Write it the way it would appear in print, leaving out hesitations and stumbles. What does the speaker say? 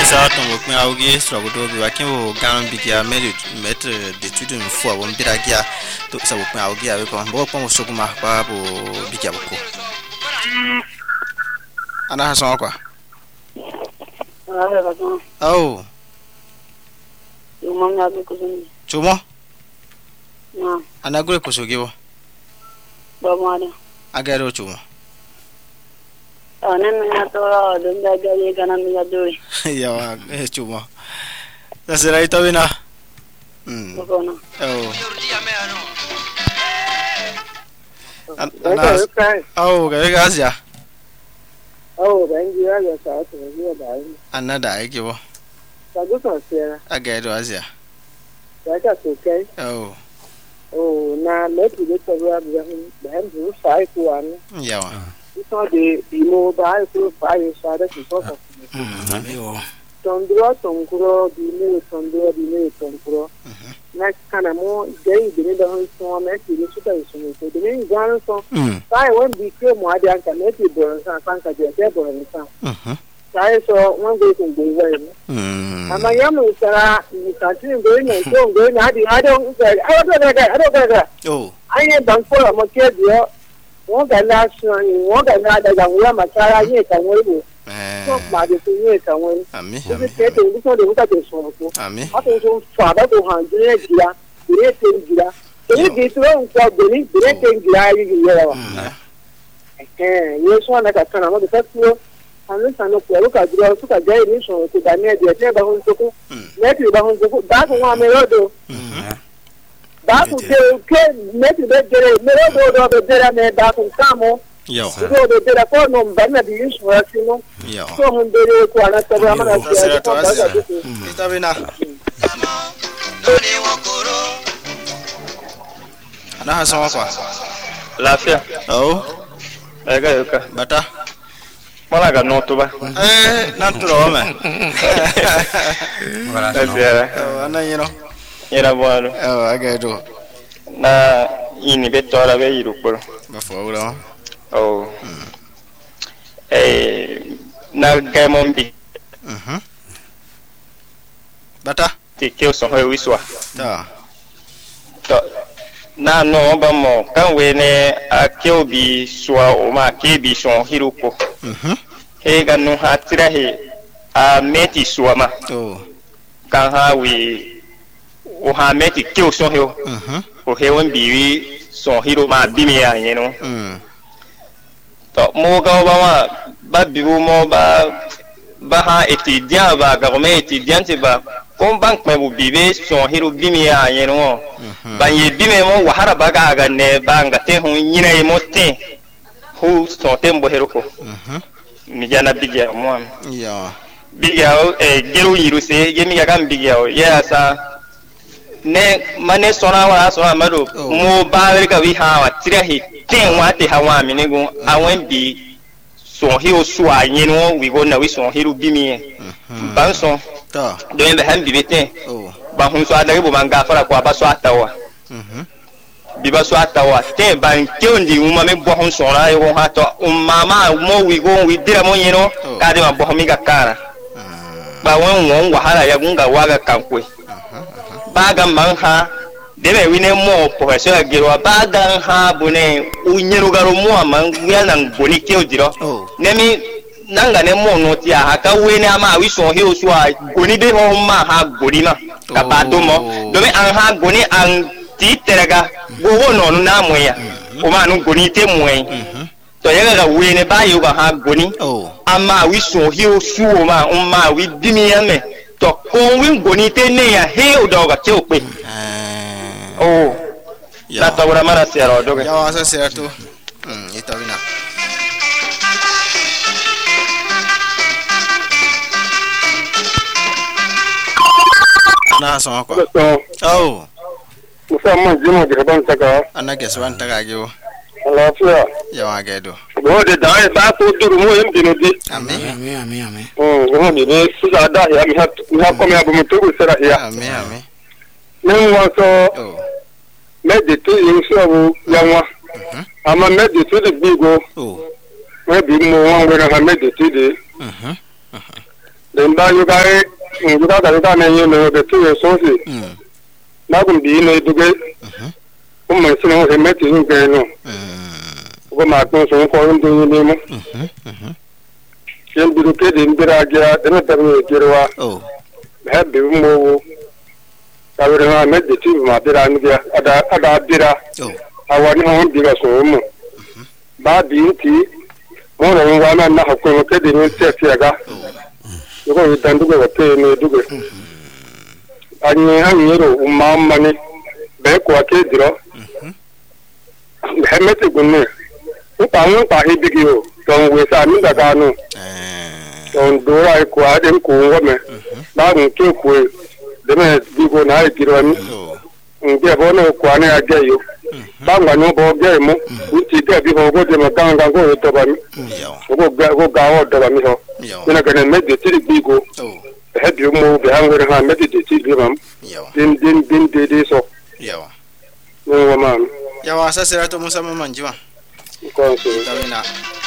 ça ton me augie sur le dos de Wakin au Garan Bigia mettre d'études une fois au Mbiragia donc ça vous peut augie avec un bon pont sur ma pas pour Bigia beaucoup. Ana son quoi? Oh. Cuma? Ana gure kusugiwo. Ba mana. Agaro cuma. Ana mina tora don da gari kana mina dori. Ya cuma. Sasira ito bina. Kono. Oh. Ana. Oh, gari gasya. Oh, bangi ya ga sa ta zuwa da ai. Ana da yake bo. Ka go so sera. Agaro asya. Ya ka so kai. Oh. Oh, na leti de tora da han zu sai ko an. Yawa. So de mo ba ko fa yi sa da ko ko. Yo. Tondro tondro. Na kana mo dei de da han so na ti de su ta su mo de ni gan so. Sai won bi ke mo ade an ka ne ti bo san kan ka de bo san. Sai so won go ko go wa ni. Ama ya mo sara ni ta ti go ni ko go na di ha do ga. Oh. Ai ban ko mo ke dio. Won ga na so ni won ga na da ga wa ma sara ni ka mo ri. So ma de ti ni ka won. Ami. Ke te ni so de ka de so ko. Ami. A to so fa ba to han de dia. Dire te dia. Ni di so ko de ni dire te dia yi ye wa. Ye so na ka kana mo de ta ko. Anu sanu ko ru ka duro su ka je ni so ko da ne de te ba hun so ko. Ne ti ba hun so ko da ko wa me ro do. Da ko ke ne ti be jere me ro do jere me da ko kamo. Yo. Do de da ko no ba na di so asino. Yo. So hun de ko ana ta ba mana ko. Ita bina. Ana hasan kwa. Lafiya. Oh. Ega yoka. Bata. Mala ga no to ba. Nan turo me. Lafiya. Ana yino. Era bueno. Aga do. Na ini betora be yirukuro. Ba fo wala. Oh. Na gamon bi. Bata. Ti ke so ho wiswa. Ta. To na no ba mo kan we ne akeo bi swa o ma ke bi so hiruko. He ga no hatira he a meti swa ma. Oh. Kan ha we o ha meti ke so ho. O he won bi wi so hiru ma bi mi ya yen no. To mo ga ba bi mo ba ha étudiant ba ga me étudiant ba kon bank me bu bibe so hiru bimi ya yeno ban ye bime mo wahara baga ga ne banga te hu nyina ye motte hu so tembo heruko mi jana bigya mo Ya. bigya geru yiru se ye mi ga bigya ya sa ne mane sona wa so amado mo ba ga wi ha wa tira he ten wa te ha wa mi ne go awen bi so hiru so anyeno wi go na wi so hiru bimi ban so Ta. don be han bibete Oh. ba hun so adare bo manga fara ko ba so atawa bi ba so atawa te ban ke ondi uma me bo hun so ra yo ha to mama mo wi go wi dira mo yino ka de ma bo mi ga kara ba won wahala ya gunga waga kankwe ba ga man ha de be wi ne mo professor agero ba ga ha bu ne unyeru garo mo man wi nan boni ke odiro ne mi nanga ne mo no ti a ka we ne ama wi so he o so a goni be ho ma ha goni na ka ba do mo do me an ha goni an ti terega go wo no na mo ya o ma no goni te mo en to ye ga we ne ba yo ga ha goni ama wi so he o su o ma wi bi mi ya me to ko wi goni te ne ya he o do ga che o pe oh ya ta ora mara se ro do ga ya wa sa se to ita bina. Na son kwa. Oh. Musamman jimo da ban saka. Ana ke so an taga gewo. Lafiya. Ya wa gedo. Bo da dai sa ko duru mo yin dinodi. Amen. Mo ne su da da ya mi ha ko me abu mutu sara ya. Amen. Ne wa so. Me de tu yin so bu yanwa. Ama me de tu de bigo. Me bi mo wa ngwe na me de tu de. Demba yugai yuga da ne yeno de tu sosi. Na kun bi ne duge. Mai sino he meti nge no. Ko ma to so ko ndu ni mo. Yen bi ke de mbira ga de na tabe kirwa. Ha bi mo tawre ma me de ti ma bira ni ga ada bira. Awani hon bi ga so mo. Ba bi ti mo ro wa na ko ke de ni te ti ga. Ko itan duge ko te ne duge. Ani ha yero umma ni be ko ke diro. Hemeti gunne utangu ta hibigio don we sa mi daga no don do ai ko adem ko ngome ba mu ke ko de me digo na ai giro ni nge bo no ko ani ageyo ba ngwa no bo ge mu uti de bi ho go de ma ganga go to ba mi go ga o do ba mi ho na ga me de ti digo he bi mu be hangwe ha me de ti bi mam din de so yawa no mam yawa sasa rato musa mamanjiwa ko so tawina